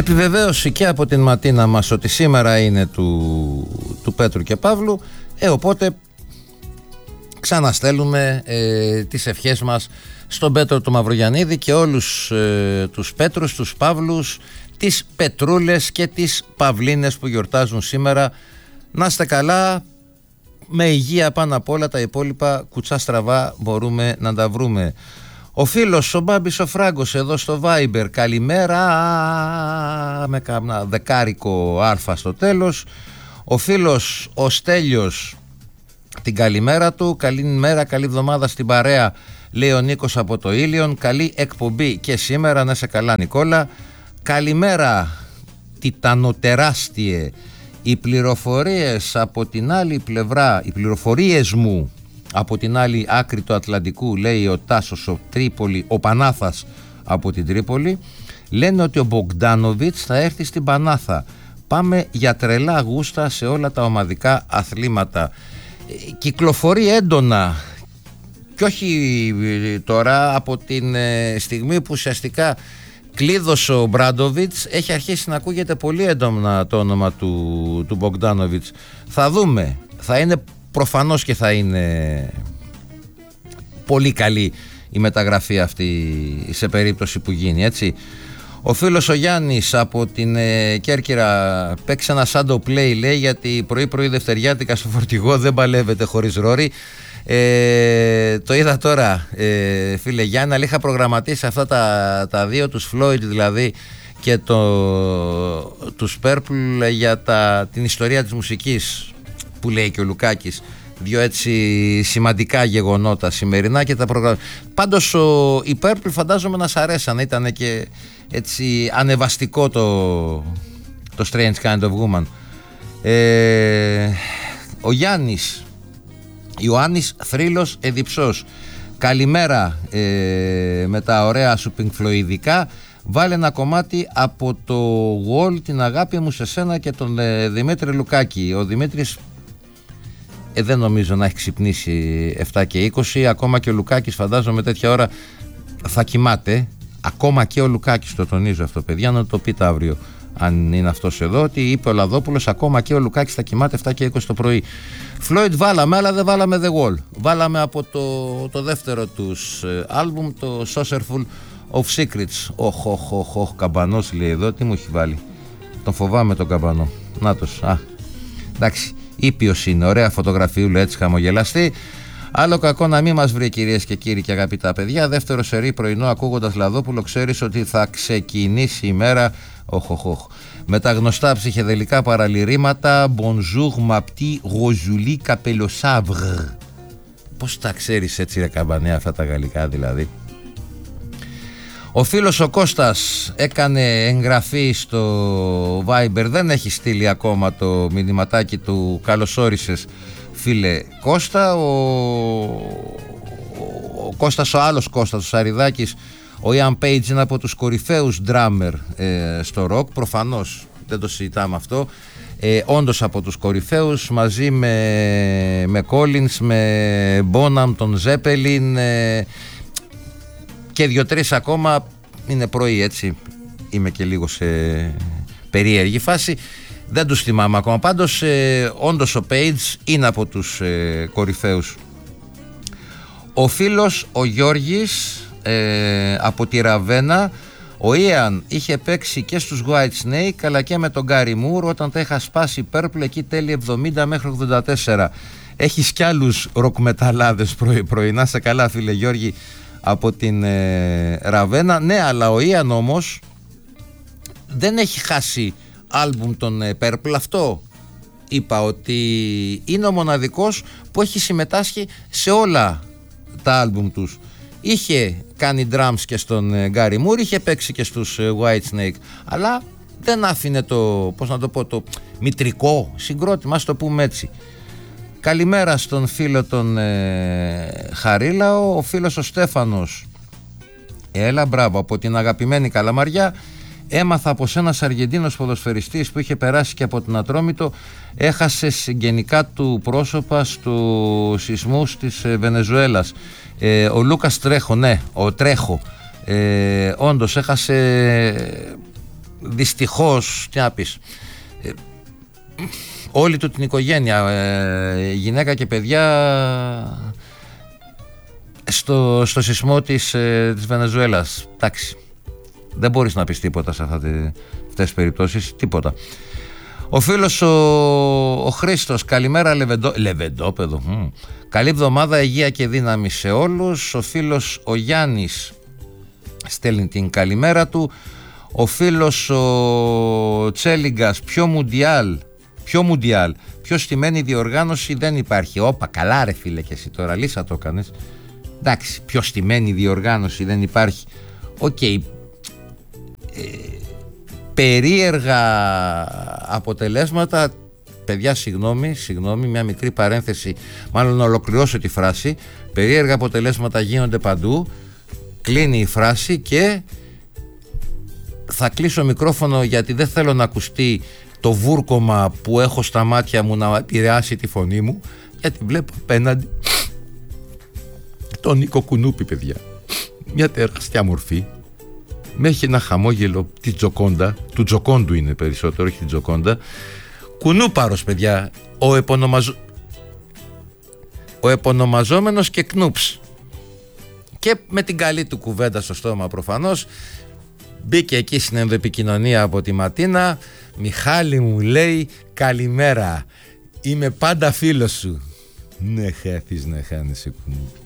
Επιβεβαίωση και από την Ματίνα μας ότι σήμερα είναι του Πέτρου και Παύλου, οπότε ξαναστέλνουμε τις ευχές μας στον Πέτρο του Μαυρογιαννίδη και όλους τους Πέτρους, τους Παύλους, τις Πετρούλες και τις Παυλίνες που γιορτάζουν σήμερα. Να είστε καλά, με υγεία πάνω απ' όλα, τα υπόλοιπα κουτσά στραβά μπορούμε να τα βρούμε. Ο φίλος ο Μπάμπης ο Φράγκος εδώ στο Viber, καλημέρα, με κάνα δεκάρικο άρφα στο τέλος. Ο φίλος ο Στέλιος, την καλημέρα του, καλή μέρα, καλή εβδομάδα στην παρέα, λέει ο Νίκος από το Ήλιον, καλή εκπομπή και σήμερα, να είσαι καλά Νικόλα. Καλημέρα τιτανοτεράστιε, οι πληροφορίες από την άλλη πλευρά, οι πληροφορίες μου από την άλλη άκρη του Ατλαντικού, λέει ο Τάσος ο Τρίπολη, ο Πανάθας από την Τρίπολη, λένε ότι ο Μπογκντάνοβιτς θα έρθει στην Πανάθα. Πάμε για τρελά γούστα σε όλα τα ομαδικά αθλήματα. Κυκλοφορεί έντονα και όχι τώρα, από την στιγμή που ουσιαστικά κλείδωσε ο Μπράντοβιτς, έχει αρχίσει να ακούγεται πολύ έντονα το όνομα του Μπογκντάνοβιτς. Θα δούμε, θα είναι προφανώς και θα είναι πολύ καλή η μεταγραφή αυτή σε περίπτωση που γίνει, έτσι. Ο φίλος ο Γιάννης από την Κέρκυρα, παίξει ένα shadow play, λέει, γιατί πρωί δευτεριάτικα στο φορτηγό δεν παλεύεται χωρίς Ρόρι. Το είδα τώρα, φίλε Γιάννη, αλλά είχα προγραμματίσει αυτά τα δύο, τους Floyd δηλαδή και τους Purple, για την ιστορία της μουσικής που λέει και ο Λουκάκης. Δύο έτσι σημαντικά γεγονότα σημερινά και τα προγράμματα. Πάντως οι Purple φαντάζομαι να σ' αρέσαν, ήταν και έτσι ανεβαστικό το Strange Kind of Woman. Ο Γιάννης, Ιωάννης Θρύλος Εδιψός, καλημέρα, με τα ωραία σου πινκφλοειδικά. Βάλε ένα κομμάτι από το Wall, την αγάπη μου σε σένα, και τον Δημήτρη Λουκάκη. Ο Δημήτρης δεν νομίζω να έχει ξυπνήσει 7 και 20, ακόμα και ο Λουκάκης φαντάζομαι τέτοια ώρα θα κοιμάται. Ακόμα και ο Λουκάκης, το τονίζω αυτό παιδιά, να το πείτε αύριο αν είναι αυτός εδώ, ότι είπε ο Λαδόπουλος, ακόμα και ο Λουκάκης θα κοιμάται 7 και 20 το πρωί. Floyd βάλαμε, αλλά δεν βάλαμε The Wall. Βάλαμε από το δεύτερο τους άλμπουμ, το Saucerful of Secrets. Οχ, καμπανός λέει εδώ, τι μου έχει βάλει. Τον φοβάμαι τον καμπανό. Νάτος, εντάξει, ήπιος είναι, ωραία φωτογραφιούλα, έτσι χαμογελαστή. Άλλο κακό να μην μας βρει, κυρίες και κύριοι και αγαπητά παιδιά. Δεύτερο σερί πρωινό ακούγοντας Λαδόπουλο, ξέρεις ότι θα ξεκινήσει η μέρα. Με τα γνωστά ψυχεδελικά παραλυρήματα. Bonjour ma petit Rosalie Capelosavre. Πώς τα ξέρεις έτσι ρε καμπανέα αυτά τα γαλλικά δηλαδή. Ο φίλος ο Κώστας έκανε εγγραφή στο Viber, δεν έχει στείλει ακόμα το μηνυματάκι του. Καλώς όρισες φίλε Κώστα. Ο Κώστας, ο άλλος Κώστας, ο Σαριδάκης, ο Ian Page είναι από τους κορυφαίους drummer στο rock, προφανώς δεν το συζητάμε αυτό, όντως από τους κορυφαίους, μαζί με Collins, με Bonham, τον Zeppelin και 2-3 ακόμα. Είναι πρωί, έτσι, είμαι και λίγο σε περίεργη φάση, δεν τους θυμάμαι ακόμα. Πάντως όντως ο Page είναι από τους κορυφαίους. Ο φίλος ο Γιώργης από τη Ραβένα, ο Ιαν είχε παίξει και στους White Snake αλλά και με τον Γκάρι Μουρ όταν τα είχα σπάσει Purple εκεί τέλη 70 μέχρι 84. Έχεις κι άλλους ροκμεταλλάδες πρωινά, σε καλά φίλε Γιώργη από την Ραβένα. Ναι, αλλά ο Ιαν όμως δεν έχει χάσει άλμπουμ τον Purple, αυτό είπα, ότι είναι ο μοναδικός που έχει συμμετάσχει σε όλα τα άλμπουμ τους. Είχε κάνει drums και στον Γκάρι Μουρ, είχε παίξει και στους White Snake, αλλά δεν άφηνε το, πώς να το πω, το μητρικό συγκρότημα, ας το πούμε έτσι. Καλημέρα στον φίλο τον Χαρίλαο, ο φίλος ο Στέφανος. Έλα, μπράβο, από την αγαπημένη Καλαμαριά. Έμαθα από ένας Αργεντίνος ποδοσφαιριστής που είχε περάσει και από την Ατρόμητο, έχασε συγγενικά του πρόσωπα στους σεισμούς της Βενεζουέλας. Ο Λούκας Τρέχο, ναι, ο Τρέχο, όντως έχασε δυστυχώς, τι να πεις, όλη του την οικογένεια, γυναίκα και παιδιά, στο σεισμό της Βενεζουέλας. Εντάξει, δεν μπορείς να πεις τίποτα σε αυτές τις περιπτώσεις, τίποτα. Ο φίλος ο Χρήστος, καλημέρα Λεβεντόπεδο. Καλή εβδομάδα, υγεία και δύναμη σε όλους. Ο φίλος ο Γιάννης στέλνει την καλημέρα του. Ο φίλος ο Τσέλιγκας, πιο μουντιάλ, πιο στημένη διοργάνωση δεν υπάρχει. Όπα, καλά ρε φίλε, και εσύ τώρα λύσα το έκανες. Εντάξει, πιο στημένη διοργάνωση δεν υπάρχει. Οκ. Περίεργα αποτελέσματα. Παιδιά, συγγνώμη, μια μικρή παρένθεση, μάλλον να ολοκληρώσω τη φράση. Περίεργα αποτελέσματα γίνονται παντού. Κλείνει η φράση και θα κλείσω μικρόφωνο, γιατί δεν θέλω να ακουστεί το βούρκωμα που έχω στα μάτια μου να επηρεάσει τη φωνή μου, γιατί βλέπω απέναντι τον Νίκο Κουνούπη, παιδιά. Μια τεράστια μορφή, με έχει ένα χαμόγελο τη Τζοκόντα, του Τζοκόντου είναι περισσότερο, όχι τη Τζοκόντα. Κουνούπαρος, παιδιά, ο επωνομαζόμενος και Κνούψ. Και με την καλή του κουβέντα στο στόμα προφανώς μπήκε εκεί στην ενδοεπικοινωνία από τη Ματίνα. Μιχάλη, μου λέει, καλημέρα, είμαι πάντα φίλος σου. Ναι, χάθεις να χάνεσαι, Κουνούπη.